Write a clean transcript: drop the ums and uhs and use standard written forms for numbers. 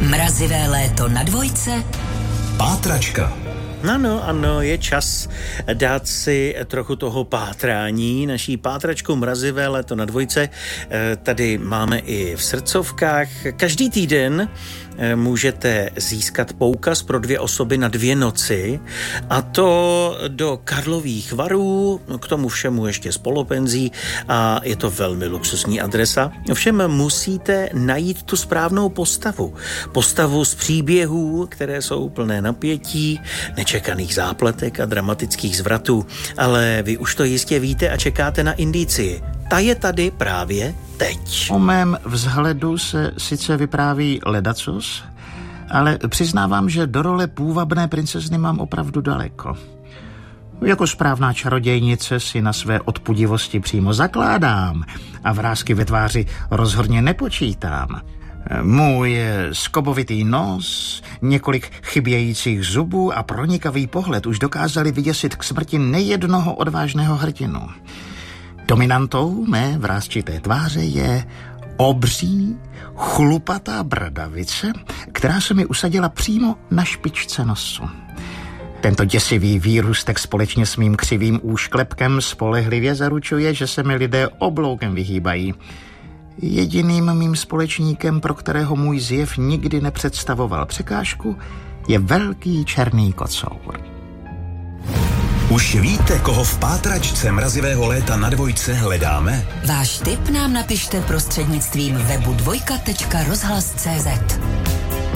Mrazivé léto na dvojce. Pátračka. Ano, je čas dát si trochu toho pátrání. Naší pátračku Mrazivé léto na dvojce tady máme i v srdcovkách. Každý týden můžete získat poukaz pro 2 osoby na 2 noci, a to do Karlových Varů, k tomu všemu ještě s polopenzí, a je to velmi luxusní adresa. Ovšem musíte najít tu správnou postavu z příběhů, které jsou plné napětí, nečekaných zápletek a dramatických zvratů, ale vy už to jistě víte a čekáte na indicii. Ta je tady právě teď. O mém vzhledu se sice vypráví ledacos, ale přiznávám, že do role půvabné princezny mám opravdu daleko. Jako správná čarodějnice si na své odpudivosti přímo zakládám a vrásky ve tváři rozhodně nepočítám. Můj skobovitý nos, několik chybějících zubů a pronikavý pohled už dokázali vyděsit k smrti nejednoho odvážného hrdinu. Dominantou mé vrásčité tváře je obří, chlupatá bradavice, která se mi usadila přímo na špičce nosu. Tento děsivý výrůstek společně s mým křivým úšklepkem spolehlivě zaručuje, že se mi lidé obloukem vyhýbají. Jediným mým společníkem, pro kterého můj zjev nikdy nepředstavoval překážku, je velký černý kocour. Už víte, koho v pátračce Mrazivého léta na dvojce hledáme? Váš tip nám napište prostřednictvím webu dvojka.rozhlas.cz.